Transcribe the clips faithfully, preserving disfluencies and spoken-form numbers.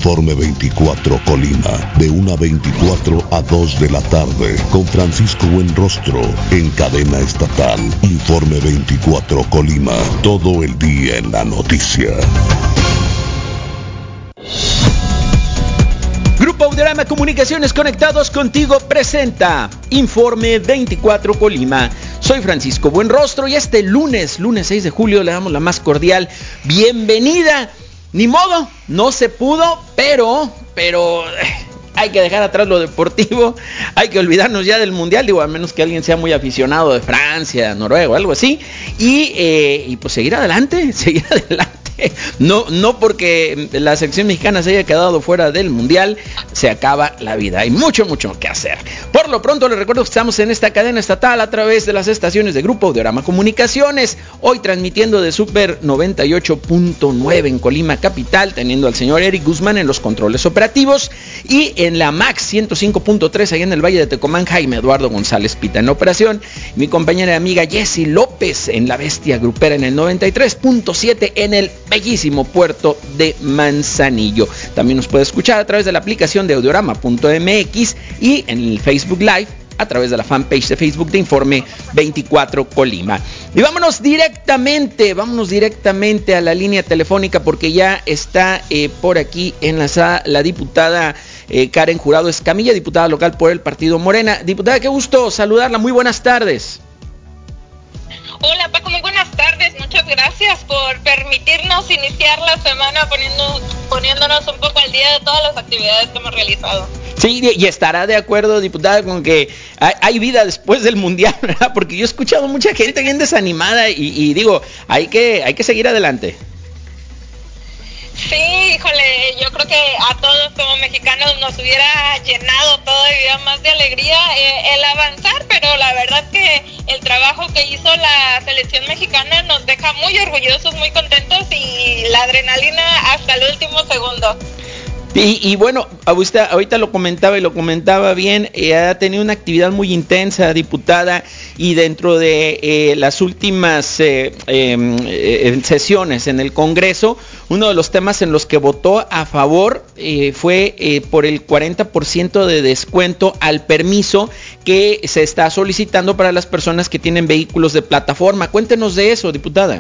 Informe veinticuatro Colima, de una veinticuatro a dos de la tarde, con Francisco Buenrostro, en cadena estatal. Informe veinticuatro Colima, todo el día en la noticia. Grupo Audiorama Comunicaciones, conectados contigo, presenta Informe veinticuatro Colima. Soy Francisco Buenrostro y este lunes, lunes seis de julio, le damos la más cordial bienvenida. Ni modo, no se pudo, pero, pero hay que dejar atrás lo deportivo, hay que olvidarnos ya del mundial, digo, a menos que alguien sea muy aficionado de Francia, Noruega o algo así, y, eh, y pues seguir adelante, seguir adelante. No, no porque la selección mexicana se haya quedado fuera del mundial, se acaba la vida. Hay mucho, mucho que hacer. Por lo pronto les recuerdo que estamos en esta cadena estatal a través de las estaciones de Grupo Audiorama Comunicaciones. Hoy transmitiendo de Super noventa y ocho punto nueve en Colima capital, teniendo al señor Eric Guzmán en los controles operativos. Y en la Max ciento cinco punto tres, allá en el Valle de Tecomán, Jaime Eduardo González Pita en la operación. Mi compañera y amiga Jessy López en la Bestia Grupera en el noventa y tres punto siete en el bellísimo puerto de Manzanillo. También nos puede escuchar a través de la aplicación de audiorama punto m x y en el Facebook Live a través de la fanpage de Facebook de Informe veinticuatro Colima. Y vámonos directamente, vámonos directamente a la línea telefónica porque ya está eh, por aquí enlazada la diputada eh, Karen Jurado Escamilla, diputada local por el Partido Morena. Diputada, qué gusto saludarla, muy buenas tardes. Hola Paco, muy buenas tardes, muchas gracias por permitirnos iniciar la semana poniendo, poniéndonos un poco al día de todas las actividades que hemos realizado. Sí, y estará de acuerdo, diputada, con que hay, hay vida después del mundial, ¿verdad? Porque yo he escuchado mucha gente bien desanimada y, y digo, hay que, hay que seguir adelante. Sí, híjole, yo creo que a todos como mexicanos nos hubiera llenado todavía más de alegría eh, el avanzar, pero la verdad que el trabajo que hizo la selección mexicana nos deja muy orgullosos, muy contentos y la adrenalina hasta el último segundo. Y, y bueno, usted ahorita lo comentaba y lo comentaba bien, eh, ha tenido una actividad muy intensa, diputada, y dentro de eh, las últimas eh, eh, sesiones en el Congreso, uno de los temas en los que votó a favor eh, fue eh, por el cuarenta por ciento de descuento al permiso que se está solicitando para las personas que tienen vehículos de plataforma. Cuéntenos de eso, diputada.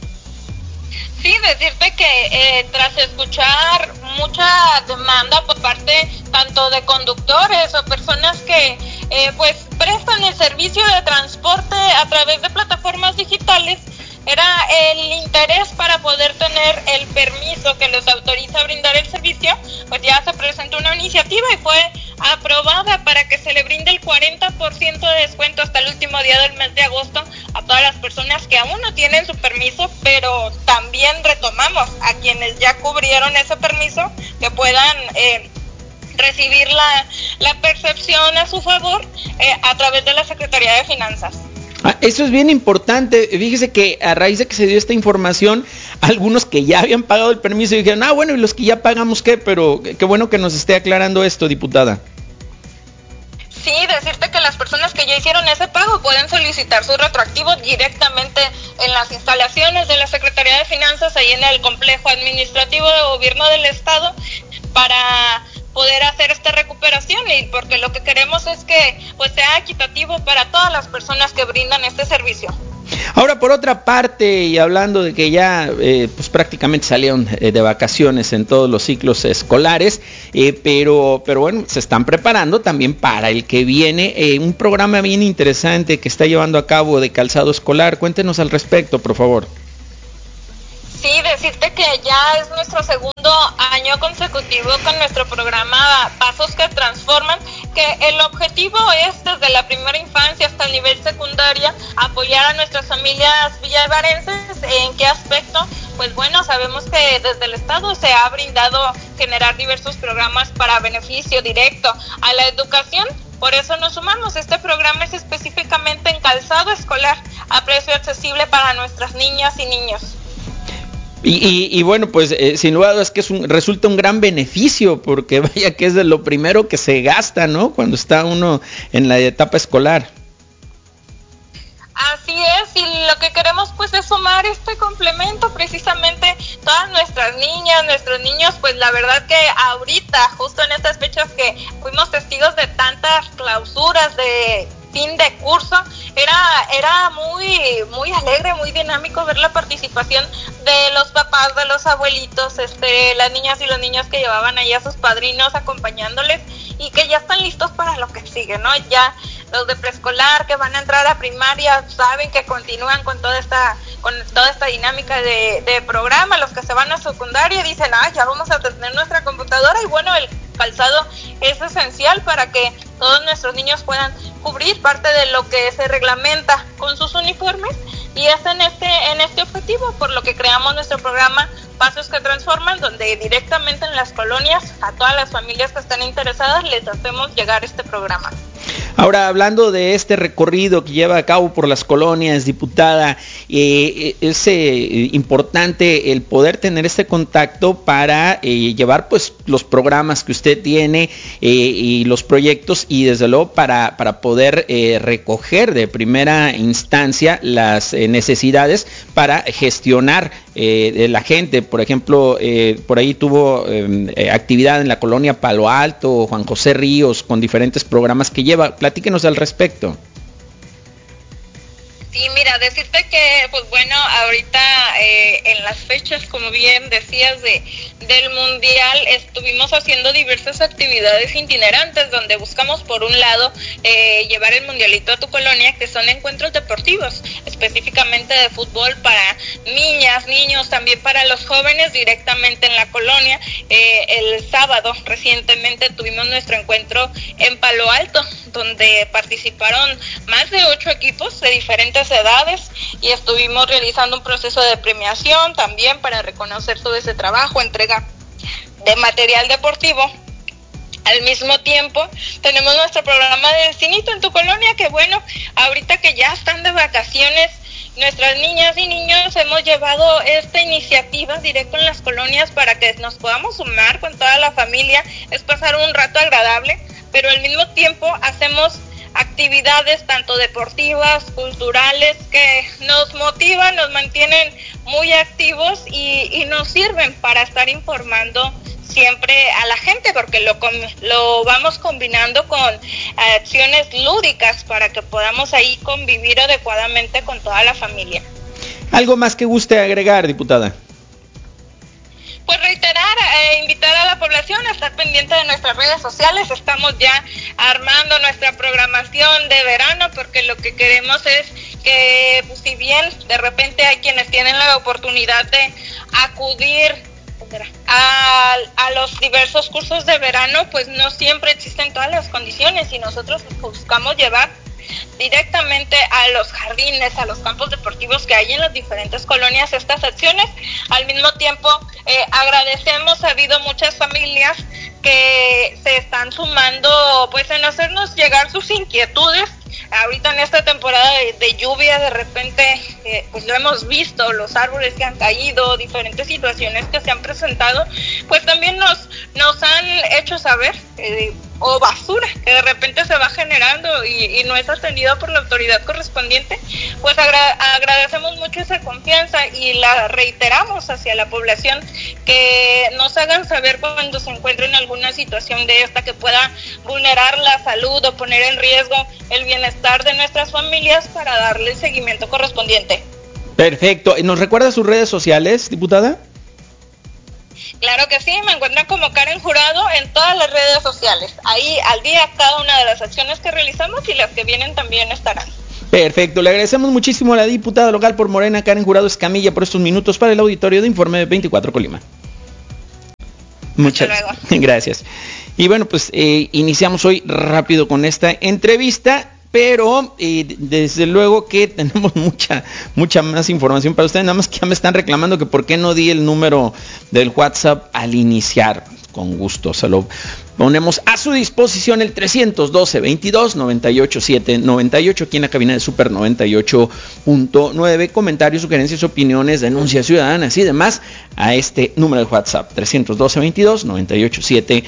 Sí, decirte que eh, tras escuchar mucha demanda por parte tanto de conductores o personas que eh, pues prestan el servicio de transporte a través de plataformas digitales, era el interés para poder tener el permiso que les autoriza a brindar el servicio, pues ya se presentó una iniciativa y fue aprobada para que se le brinde el cuarenta por ciento de descuento hasta el último día del mes de agosto a todas las personas que aún no tienen su permiso, pero también retomamos a quienes ya cubrieron ese permiso que puedan eh, recibir la, la percepción a su favor eh, a través de la Secretaría de Finanzas. Ah, eso es bien importante. Fíjese que a raíz de que se dio esta información, algunos que ya habían pagado el permiso dijeron, ah, bueno, ¿y los que ya pagamos qué? Pero qué bueno que nos esté aclarando esto, diputada. Sí, decirte que las personas que ya hicieron ese pago pueden solicitar su retroactivo directamente en las instalaciones de la Secretaría de Finanzas, ahí en el complejo administrativo de gobierno del estado, para poder hacer esta recuperación, y porque lo que queremos es que pues sea equitativo para todas las personas que brindan este servicio. Ahora, por otra parte, y hablando de que ya eh, pues prácticamente salieron eh, de vacaciones en todos los ciclos escolares, eh, pero, pero bueno, se están preparando también para el que viene, eh, un programa bien interesante que está llevando a cabo de calzado escolar. Cuéntenos al respecto, por favor. Sí, decirte que ya es nuestro segundo año consecutivo con nuestro programa Pasos que Transforman, que el objetivo es desde la primera infancia hasta el nivel secundaria apoyar a nuestras familias villabarenses. ¿En qué aspecto? Pues bueno, sabemos que desde el Estado se ha brindado generar diversos programas para beneficio directo a la educación. Por eso nos sumamos. Este programa es específicamente en calzado escolar a precio accesible para nuestras niñas y niños. Y, y, y bueno, pues eh, sin lugar a dudas que es un, resulta un gran beneficio, porque vaya que es de lo primero que se gasta, ¿no? Cuando está uno en la etapa escolar. Así es, y lo que queremos pues es sumar este complemento, precisamente todas nuestras niñas, nuestros niños pues la verdad que ahorita, justo en estas fechas que fuimos testigos de tantas clausuras de fin de curso, era era muy muy alegre, muy dinámico ver la participación de los papás, de los abuelitos, este, las niñas y los niños que llevaban ahí a sus padrinos acompañándoles y que ya están listos para lo que sigue, ¿no? Ya los de preescolar que van a entrar a primaria saben que continúan con toda esta con toda esta dinámica de, de programa. Los que se van a secundaria dicen, ah, ya vamos a tener nuestra computadora, y bueno, el calzado es esencial para que todos nuestros niños puedan cubrir parte de lo que se reglamenta con sus uniformes, y es en este en este objetivo por lo que creamos nuestro programa Pasos que Transforman, donde directamente en las colonias a todas las familias que están interesadas les hacemos llegar este programa. Ahora, hablando de este recorrido que lleva a cabo por las colonias, diputada, eh, es eh, importante el poder tener este contacto para eh, llevar pues los programas que usted tiene eh, y los proyectos, y desde luego para, para poder eh, recoger de primera instancia las eh, necesidades para gestionar eh, de la gente. Por ejemplo, eh, por ahí tuvo eh, actividad en la colonia Palo Alto, Juan José Ríos, con diferentes programas que lleva. Platíquenos al respecto. Sí, mira, decirte que, pues bueno, ahorita eh, en las fechas, como bien decías, de del Mundial, estuvimos haciendo diversas actividades itinerantes donde buscamos, por un lado, eh, llevar el Mundialito a tu colonia, que son encuentros deportivos, específicamente de fútbol para niñas, niños, también para los jóvenes directamente en la colonia. Eh, el sábado, recientemente, tuvimos nuestro encuentro en Palo Alto, donde participaron más de ocho equipos de diferentes edades, y estuvimos realizando un proceso de premiación también para reconocer todo ese trabajo, entrega de material deportivo. Al mismo tiempo tenemos nuestro programa de Encinito en tu colonia, que bueno, ahorita que ya están de vacaciones nuestras niñas y niños, hemos llevado esta iniciativa directo en las colonias para que nos podamos sumar con toda la familia. Es pasar un rato agradable, pero al mismo tiempo hacemos actividades tanto deportivas, culturales, que nos motivan, nos mantienen muy activos y, y nos sirven para estar informando siempre a la gente, porque lo, lo vamos combinando con acciones lúdicas para que podamos ahí convivir adecuadamente con toda la familia. ¿Algo más que guste agregar, diputada? Pues reiterar, eh, invitar a la población a estar pendiente de nuestras redes sociales. Estamos ya armando nuestra programación de verano, porque lo que queremos es que, pues, si bien de repente hay quienes tienen la oportunidad de acudir a, a los diversos cursos de verano, pues no siempre existen todas las condiciones, y nosotros buscamos llevar directamente a los jardines, a los campos deportivos que hay en las diferentes colonias estas acciones. Al mismo tiempo, eh, agradecemos, ha habido muchas familias que se están sumando pues en hacernos llegar sus inquietudes. Ahorita en esta temporada de, de lluvia, de repente, eh, pues lo hemos visto, los árboles que han caído, diferentes situaciones que se han presentado, pues también nos, nos han hecho saber, eh, o basura que de repente se va generando y, y no es atendido por la autoridad correspondiente. Pues agra- agradecemos mucho esa confianza y la reiteramos hacia la población, que nos hagan saber cuando se encuentren en alguna situación de esta que pueda vulnerar la salud o poner en riesgo el bienestar de nuestras familias, para darle el seguimiento correspondiente. Perfecto. ¿Nos recuerda sus redes sociales, diputada? Claro que sí, me encuentran como Karen Jurado en todas las redes sociales. Ahí al día cada una de las acciones que realizamos, y las que vienen también estarán. Perfecto, le agradecemos muchísimo a la diputada local por Morena, Karen Jurado Escamilla, por estos minutos para el auditorio de Informe veinticuatro Colima. Muchas gracias. Y bueno, pues eh, iniciamos hoy rápido con esta entrevista, pero eh, desde luego que tenemos mucha mucha más información para ustedes. Nada más que ya me están reclamando que por qué no di el número del WhatsApp al iniciar. Con gusto se lo ponemos a su disposición, el trescientos doce, veintidós, noventa y ocho, siete noventa y ocho, aquí en la cabina de Super noventa y ocho punto nueve. Comentarios, sugerencias, opiniones, denuncias ciudadanas y demás a este número de WhatsApp, trescientos doce, veintidós, noventa y ocho, siete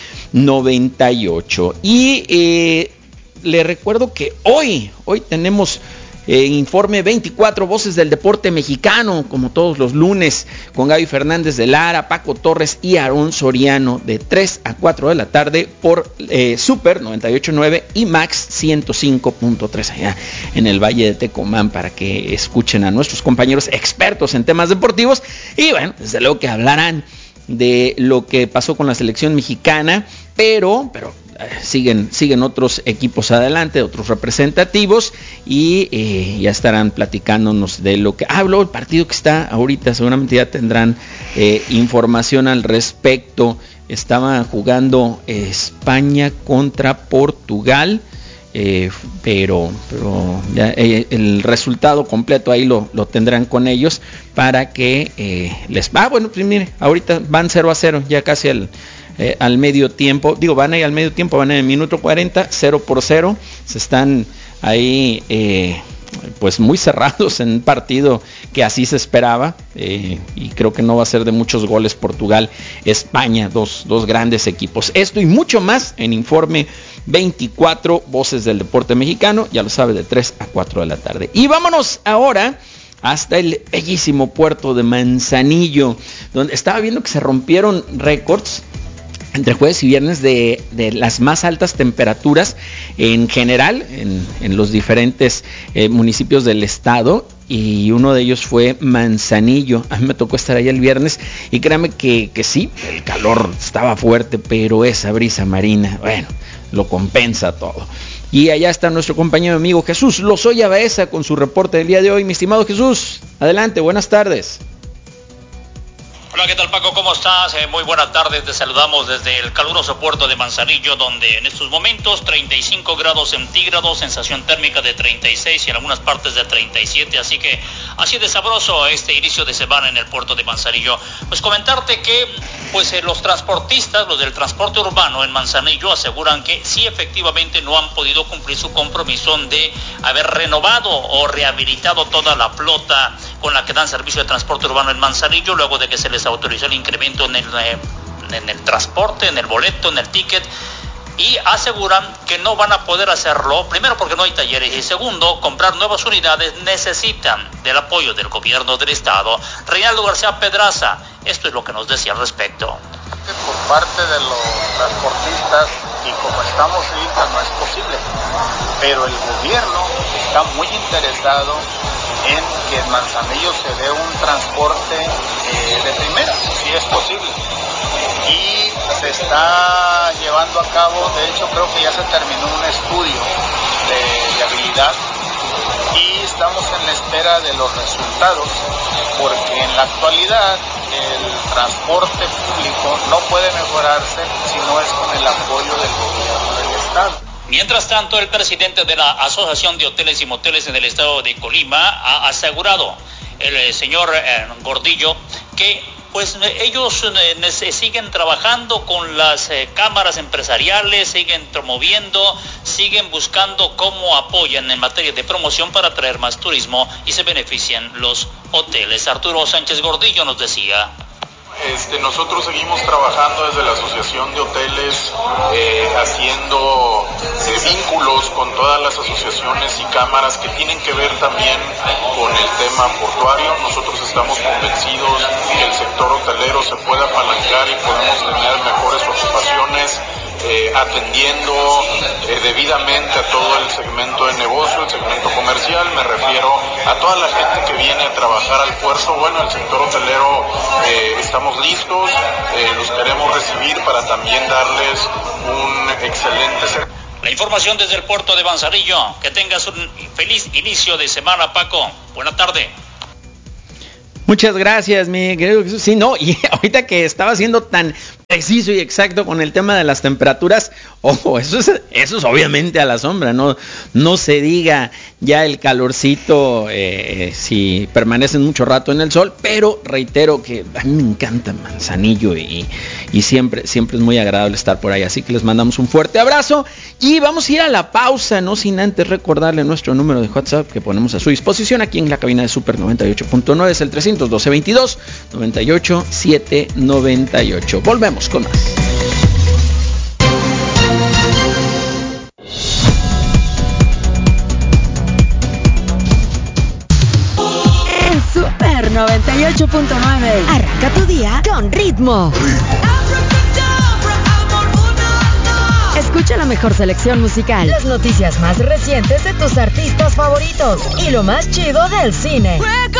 noventa y ocho. Y eh, le recuerdo que hoy, hoy tenemos Eh, informe veinticuatro, Voces del Deporte Mexicano, como todos los lunes, con Gaby Fernández de Lara, Paco Torres y Aarón Soriano, de tres a cuatro de la tarde por eh, Super noventa y ocho punto nueve y Max ciento cinco punto tres allá en el Valle de Tecomán, para que escuchen a nuestros compañeros expertos en temas deportivos. Y bueno, desde luego que hablarán de lo que pasó con la selección mexicana, pero, pero siguen, siguen otros equipos adelante, otros representativos, y eh, ya estarán platicándonos de lo que habló el partido que está ahorita. Seguramente ya tendrán eh, información al respecto. Estaba jugando España contra Portugal. Eh, pero pero ya, eh, el resultado completo ahí lo, lo tendrán con ellos para que eh, les va. Ah, bueno, pues mire, ahorita van cero a cero, ya casi al, eh, al medio tiempo. Digo, van ahí al medio tiempo, van en el minuto cuarenta, cero por cero. Se están ahí eh, pues muy cerrados en un partido que así se esperaba, eh, y creo que no va a ser de muchos goles. Portugal, España, dos, dos grandes equipos. Esto y mucho más en Informe veinticuatro, Voces del Deporte Mexicano, ya lo sabe, de tres a cuatro de la tarde. Y vámonos ahora hasta el bellísimo puerto de Manzanillo, donde estaba viendo que se rompieron récords entre jueves y viernes de, de las más altas temperaturas en general en, en los diferentes eh, municipios del estado, y uno de ellos fue Manzanillo. A mí me tocó estar ahí el viernes y créame que, que sí, el calor estaba fuerte, pero esa brisa marina, bueno, lo compensa todo. Y allá está nuestro compañero amigo Jesús Lozoya Baeza con su reporte del día de hoy. Mi estimado Jesús, adelante, buenas tardes. Hola, ¿qué tal, Paco? ¿Cómo estás? Eh, muy buenas tardes, te saludamos desde el caluroso puerto de Manzanillo, donde en estos momentos treinta y cinco grados centígrados, sensación térmica de treinta y seis y en algunas partes de treinta y siete, así que así de sabroso este inicio de semana en el puerto de Manzanillo. Pues comentarte que pues eh, los transportistas, los del transporte urbano en Manzanillo, aseguran que sí, efectivamente no han podido cumplir su compromiso de haber renovado o rehabilitado toda la flota con la que dan servicio de transporte urbano en Manzanillo, luego de que se les autorizó el incremento en el, eh, en el transporte, en el boleto, en el ticket, y aseguran que no van a poder hacerlo, primero porque no hay talleres, y segundo, comprar nuevas unidades necesitan del apoyo del gobierno del estado. Reinaldo García Pedraza, esto es lo que nos decía al respecto. Por parte de los transportistas, y como estamos ahorita no es posible, pero el gobierno está muy interesado en que en Manzanillo se dé un transporte eh, de primera, si es posible, y se está llevando a cabo. De hecho, creo que ya se terminó un estudio de viabilidad y estamos en la espera de los resultados, porque en la actualidad el transporte público no puede mejorarse si no es con el apoyo del gobierno del estado. Mientras tanto, el presidente de la Asociación de Hoteles y Moteles en el estado de Colima ha asegurado, el señor eh, Gordillo, que pues ellos eh, siguen trabajando con las eh, cámaras empresariales, siguen promoviendo, siguen buscando cómo apoyan en materia de promoción para atraer más turismo y se benefician los hoteles. Arturo Sánchez Gordillo nos decía. Este, nosotros seguimos trabajando desde la Asociación de Hoteles, eh, haciendo eh, vínculos con todas las asociaciones y cámaras que tienen que ver también con el tema portuario. Nosotros estamos convencidos que el sector hotelero se puede apalancar y podemos tener mejores ocupaciones, eh, atendiendo eh, debidamente a todo el segmento de negocio, el segmento comercial. Me refiero a toda la gente que viene a trabajar al puerto. Bueno, el sector hotelero eh, estamos listos, eh, los queremos recibir para también darles un excelente servicio. La información desde el puerto de Manzanillo. Que tengas un feliz inicio de semana, Paco. Buena tarde. Muchas gracias, mi querido Jesús. Sí, no, y ahorita que estaba siendo tan preciso y exacto con el tema de las temperaturas, ojo, eso es, eso es obviamente a la sombra, no, no se diga ya el calorcito eh, si permanecen mucho rato en el sol, pero reitero que a mí me encanta Manzanillo y, y siempre, siempre es muy agradable estar por ahí, así que les mandamos un fuerte abrazo y vamos a ir a la pausa, no sin antes recordarle nuestro número de WhatsApp que ponemos a su disposición aquí en la cabina de Super noventa y ocho punto nueve, es el trescientos doce veintidós noventa y ocho setecientos noventa y ocho. Volvemos con más. ocho punto nueve. Arranca tu día con ritmo. Escucha la mejor selección musical, las noticias más recientes de tus artistas favoritos y lo más chido del cine.